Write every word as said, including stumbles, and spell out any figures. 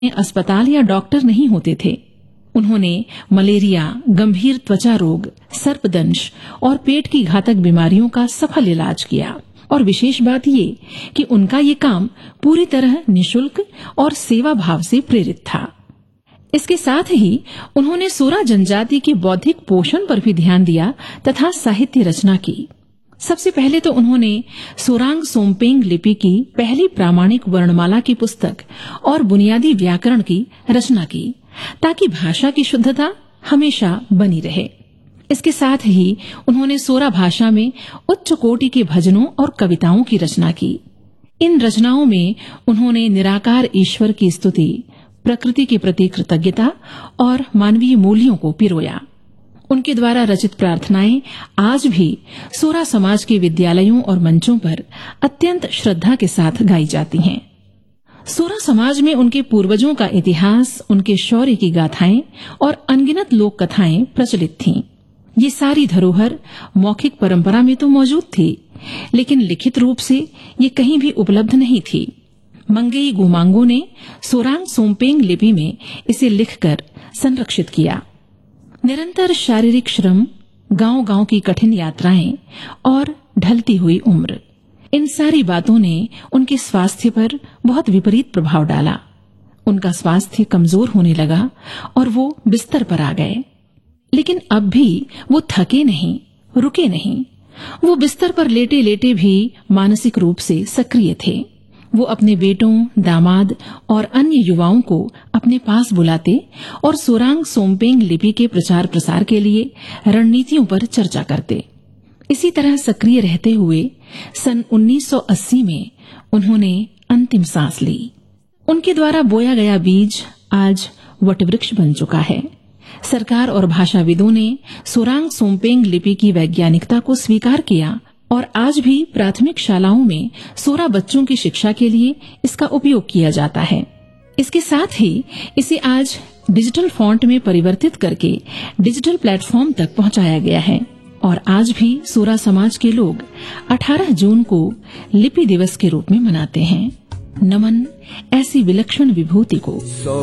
अस्पताल या डॉक्टर नहीं होते थे। उन्होंने मलेरिया, गंभीर त्वचा रोग, सर्पदंश और पेट की घातक बीमारियों का सफल इलाज किया। और विशेष बात ये कि उनका ये काम पूरी तरह निशुल्क और सेवा भाव से प्रेरित था। इसके साथ ही उन्होंने सोरा जनजाति के बौद्धिक पोषण पर भी ध्यान दिया तथा साहित्य रचना की। सबसे पहले तो उन्होंने सोरांग सोमपेंग लिपि की पहली प्रामाणिक वर्णमाला की पुस्तक और बुनियादी व्याकरण की रचना की, ताकि भाषा की शुद्धता हमेशा बनी रहे। इसके साथ ही उन्होंने सोरा भाषा में उच्च कोटि के भजनों और कविताओं की रचना की। इन रचनाओं में उन्होंने निराकार ईश्वर की स्तुति, प्रकृति के प्रति कृतज्ञता और मानवीय मूल्यों को पिरोया। उनके द्वारा रचित प्रार्थनाएं आज भी सोरा समाज के विद्यालयों और मंचों पर अत्यंत श्रद्धा के साथ गाई जाती हैं। सोरा समाज में उनके पूर्वजों का इतिहास, उनके शौर्य की गाथाएं और अनगिनत लोक कथाएं प्रचलित थीं। ये सारी धरोहर मौखिक परंपरा में तो मौजूद थी, लेकिन लिखित रूप से ये कहीं भी उपलब्ध नहीं थी। मंगेई गुमांगो ने सोरांग सोमपेंग लिपि में इसे लिखकर संरक्षित किया। निरंतर शारीरिक श्रम, गांव-गांव की कठिन यात्राएं और ढलती हुई उम्र, इन सारी बातों ने उनके स्वास्थ्य पर बहुत विपरीत प्रभाव डाला। उनका स्वास्थ्य कमजोर होने लगा और वो बिस्तर पर आ गए। लेकिन अब भी वो थके नहीं, रुके नहीं। वो बिस्तर पर लेटे लेटे भी मानसिक रूप से सक्रिय थे। वो अपने बेटों, दामाद और अन्य युवाओं को अपने पास बुलाते और सोरांग सोमपेंग लिपि के प्रचार प्रसार के लिए रणनीतियों पर चर्चा करते। इसी तरह सक्रिय रहते हुए सन उन्नीस सौ अस्सी में उन्होंने अंतिम सांस ली। उनके द्वारा बोया गया बीज आज वटवृक्ष बन चुका है। सरकार और भाषाविदों ने सोरांग सोमपेंग लिपि की वैज्ञानिकता को स्वीकार किया और आज भी प्राथमिक शालाओं में सोरा बच्चों की शिक्षा के लिए इसका उपयोग किया जाता है। इसके साथ ही इसे आज डिजिटल फॉन्ट में परिवर्तित करके डिजिटल प्लेटफॉर्म तक पहुंचाया गया है और आज भी सोरा समाज के लोग अठारह जून को लिपि दिवस के रूप में मनाते हैं। नमन ऐसी विलक्षण विभूति को।